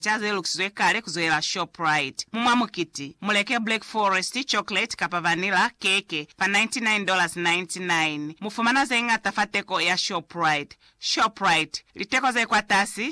chaze lukizwe kale kuzoela Shoprite. Mumamukiti muleke Black Forest chocolate kapa vanilla cake pa $99.99. Mufumana zenga tafateko ya Shoprite. Shoprite liteko ze kwa tasi